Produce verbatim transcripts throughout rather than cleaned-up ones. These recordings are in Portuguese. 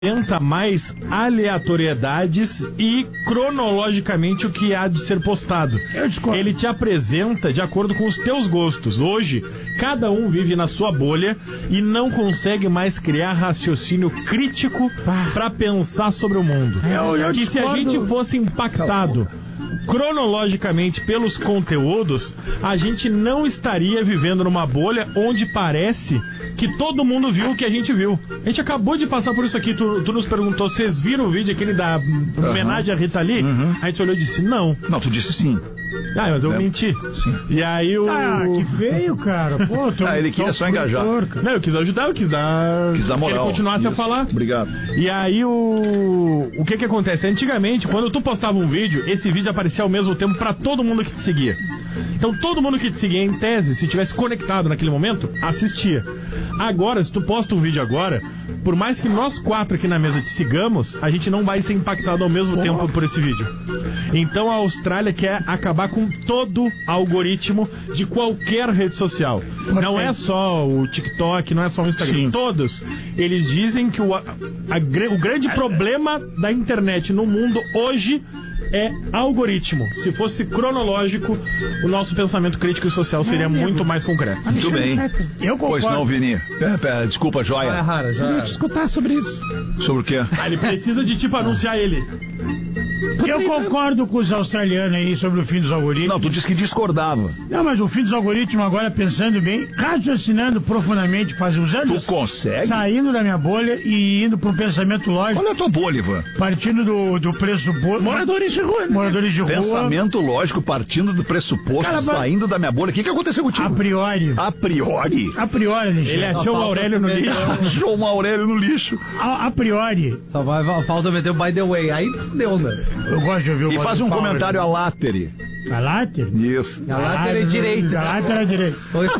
Tenta mais aleatoriedades e cronologicamente o que há de ser postado. Ele te apresenta de acordo com os teus gostos. Hoje, cada um vive na sua bolha e não consegue mais criar raciocínio crítico para pensar sobre o mundo. Eu, eu que se a gente fosse impactado cronologicamente pelos conteúdos, a gente não estaria vivendo numa bolha onde parece que todo mundo viu o que a gente viu. A gente acabou de passar por isso aqui. Tu, tu nos perguntou, vocês viram o vídeo aquele da homenagem uhum. à Rita Lee? Uhum. A gente olhou e disse, não. Não, tu disse sim. Ah, mas eu é. menti. Sim. E aí o... Ah, que feio, cara. Pô, tô, ah, ele queria só engajar. Não, eu quis ajudar, eu quis dar... Quis dar moral. Que ele continuasse isso. a falar. Obrigado. E aí o... O que que acontece? Antigamente, quando tu postava um vídeo, esse vídeo aparecia ao mesmo tempo pra todo mundo que te seguia. Então todo mundo que te seguia, em tese, se tivesse conectado naquele momento, assistia. Agora, se tu posta um vídeo agora, por mais que nós quatro aqui na mesa te sigamos, a gente não vai ser impactado ao mesmo oh. tempo por esse vídeo. Então a Austrália quer acabar com todo algoritmo de qualquer rede social. Não é só o TikTok, não é só o Instagram. Sim. Todos. Eles dizem que o, a, a, o grande problema da internet no mundo hoje é algoritmo. Se fosse cronológico, o nosso pensamento crítico e social seria não, muito mais concreto. Muito bem. Eu concordo. Pois não, Vini. Pera, pera, desculpa, joia. Ah, rara, já... Queria te escutar sobre isso. Sobre o quê? Ah, ele precisa de tipo anunciar ele. Eu concordo com os australianos aí sobre o fim dos algoritmos. Não, tu disse que discordava. Não, mas o fim dos algoritmos agora, pensando bem, raciocinando profundamente, faz uns anos. Tu consegue? Saindo da minha bolha e indo para um pensamento lógico. Qual é a tua bolha, Ivan? Partindo do, do pressuposto... Moradores de rua. Né? Moradores de rua. Pensamento lógico, partindo do pressuposto, cara, saindo da minha bolha. O que, que aconteceu contigo? A priori. A priori? A priori, Alexandre. Ele achou o Aurélio no lixo. Achou o Aurélio no lixo. A, a priori. Só vai, falta meter o by the way. Aí deu, né? Eu gosto de ouvir o E faz um Paulo, comentário né? a látere. A látere? Isso. A látere é direita. A látere é direita.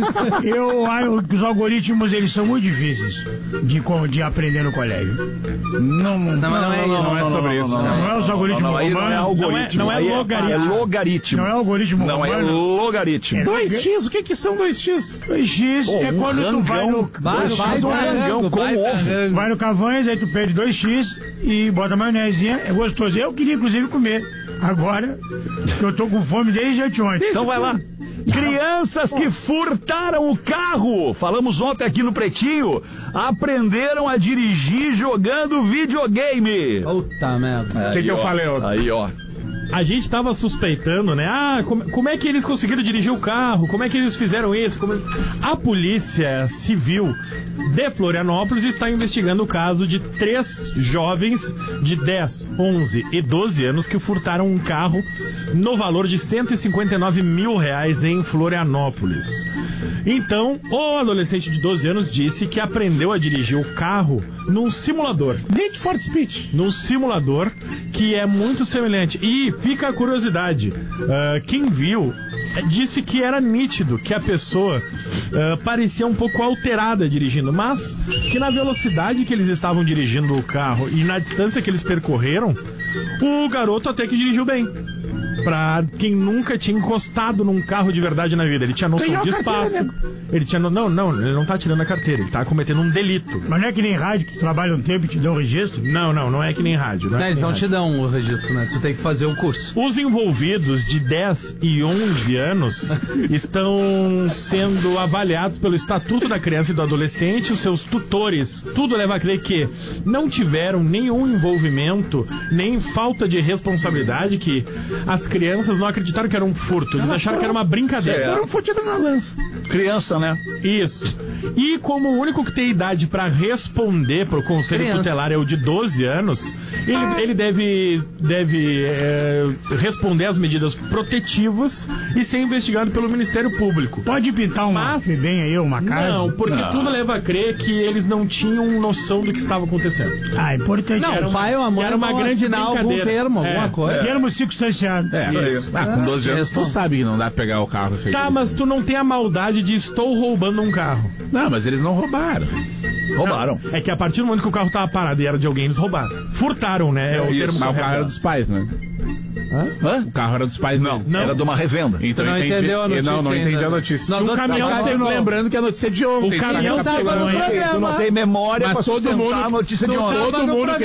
Eu acho que os algoritmos, eles são muito difíceis de, de aprender no colégio. Não, não, não, não é isso. Não é sobre isso. Não, não é os algoritmos não, não, romanos. não é algoritmo. Não é, não é logaritmo. É logaritmo. Não é algoritmo Não romano. é logaritmo. dois x, o que que são dois x? dois x oh, é um quando rangão, tu vai no... Vai, vai, um vai, rangão com vai, ovo. vai, Vai no Cavanhas, aí tu pede dois x e bota maionezinha, é gostoso. Eu queria, inclusive, comer. Agora, que eu tô com fome desde anteontem. Então vai lá. Crianças que furtaram o carro, falamos ontem aqui no Pretinho, aprenderam a dirigir jogando videogame. Puta merda. O que, que eu falei ontem? Aí, ó. A gente tava suspeitando, né? Ah, como, como é que eles conseguiram dirigir o carro? Como é que eles fizeram isso? Como... A Polícia Civil de Florianópolis está investigando o caso de três jovens de dez, onze e doze anos que furtaram um carro no valor de cento e cinquenta e nove mil reais em Florianópolis. Então, o adolescente de doze anos disse que aprendeu a dirigir o carro num simulador. Need for Speed. Num simulador que é muito semelhante. E fica a curiosidade, uh, quem viu disse que era nítido que a pessoa uh, parecia um pouco alterada dirigindo, mas que na velocidade que eles estavam dirigindo o carro e na distância que eles percorreram, o garoto até que dirigiu bem. Pra quem nunca tinha encostado num carro de verdade na vida. Ele tinha noção de espaço. Ele tinha. No... Não, não, ele não tá tirando a carteira, ele tá cometendo um delito. Mas não é que nem rádio que tu trabalha um tempo e te dá um registro? Não, não, não é que nem rádio. Não, não é eles não rádio. te dão o registro, né? Tu tem que fazer o curso. Os envolvidos de dez e onze anos estão sendo avaliados pelo Estatuto da Criança e do Adolescente. Os seus tutores, tudo leva a crer que não tiveram nenhum envolvimento, nem falta de responsabilidade, que as crianças não acreditaram que era um furto, eles acharam que era uma brincadeira. Era um futido na lança. Criança, né? Isso. E como o único que tem idade pra responder pro Conselho Criança. Tutelar é o de doze anos, ele, ah. ele deve, deve é, responder às medidas protetivas e ser investigado pelo Ministério Público. Pode pintar uma Mas, fedem aí, uma casa? Não, porque não. tudo leva a crer que eles não tinham noção do que estava acontecendo. Ah, importante. Não, era o pai ou a mãe era uma vão grande assinar algum brincadeira. termo, É. alguma coisa. Termo circunstanciado. É, Isso. Ah, com doze anos tu Responde. sabe que não dá pra pegar o carro. Assim. Tá, mas tu não tem a maldade de estou roubando um carro. Não, mas eles não roubaram. Roubaram. É que a partir do momento que o carro tava parado e era de alguém, eles roubaram. Furtaram, né? É, o isso. termo Mas o carro correto. era dos pais, né? Hã? O carro era dos pais Não, dele. era de uma revenda. Então Não eu entendi. entendeu a notícia Não, não ainda, entendi a né? notícia. Nós Tinha um vamos caminhão explicar de sempre novo. lembrando que a notícia é de ontem. O caminhão Tá tava no falando aí. Tu não programa. tem memória Mas pra todo sustentar mundo- a notícia de não ontem. tava Todo no mundo que